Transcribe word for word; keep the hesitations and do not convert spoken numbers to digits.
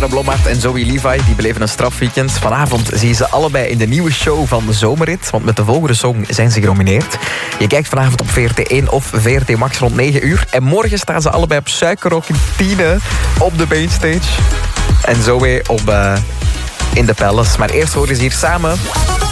Sara Blommaert en Zoe Levi die beleven een strafweekend. Vanavond zie je ze allebei in de nieuwe show van de Zomerrit. Want met de volgende song zijn ze genomineerd. Je kijkt vanavond op V R T één of V R T Max rond negen uur. En morgen staan ze allebei op Suikerrock in Tiene op de Mainstage. En Zoe op uh, In The Palace. Maar eerst horen ze hier samen